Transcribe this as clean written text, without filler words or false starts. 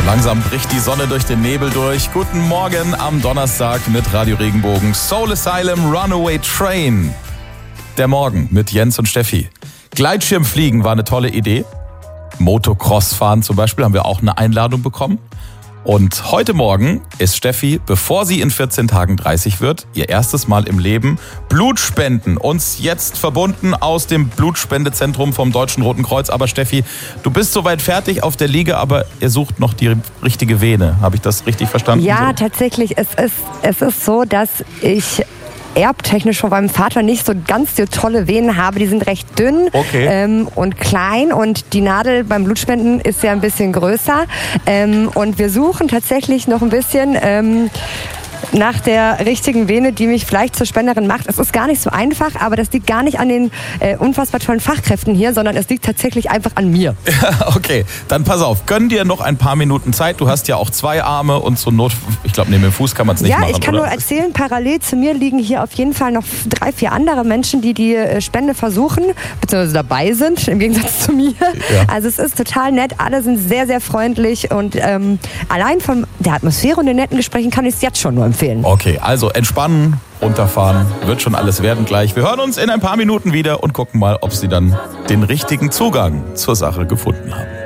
Langsam bricht die Sonne durch den Nebel durch. Guten Morgen am Donnerstag mit Radio Regenbogen. Soul Asylum, Runaway Train. Der Morgen mit Jens und Steffi. Gleitschirmfliegen war eine tolle Idee. Motocross fahren zum Beispiel haben wir auch eine Einladung bekommen. Und heute Morgen ist Steffi, bevor sie in 14 Tagen 30 wird, ihr erstes Mal im Leben Blut spenden. Uns jetzt verbunden aus dem Blutspendezentrum vom Deutschen Roten Kreuz. Aber Steffi, du bist soweit fertig auf der Liege, aber ihr sucht noch die richtige Vene. Habe ich das richtig verstanden? Ja, so? Tatsächlich. Es ist so, dass ich erbtechnisch von meinem Vater nicht so ganz so tolle Venen habe. Die sind recht dünn und klein und die Nadel beim Blutspenden ist ja ein bisschen größer. Und wir suchen tatsächlich noch ein bisschen nach der richtigen Vene, die mich vielleicht zur Spenderin macht. Es ist gar nicht so einfach, aber das liegt gar nicht an den unfassbar tollen Fachkräften hier, sondern es liegt tatsächlich einfach an mir. Okay, dann pass auf, gönn dir noch ein paar Minuten Zeit. Du hast ja auch 2 Arme und zur Not, ich glaube, neben dem Fuß kann man es nicht machen. Ja, ich kann oder? Nur erzählen, parallel zu mir liegen hier auf jeden Fall noch 3, 4 andere Menschen, die Spende versuchen, beziehungsweise dabei sind, im Gegensatz zu mir. Ja. Also es ist total nett, alle sind sehr, sehr freundlich und allein von der Atmosphäre und den netten Gesprächen kann ich es jetzt schon nur empfehlen. Okay, also entspannen, runterfahren, wird schon alles werden gleich. Wir hören uns in ein paar Minuten wieder und gucken mal, ob Sie dann den richtigen Zugang zur Sache gefunden haben.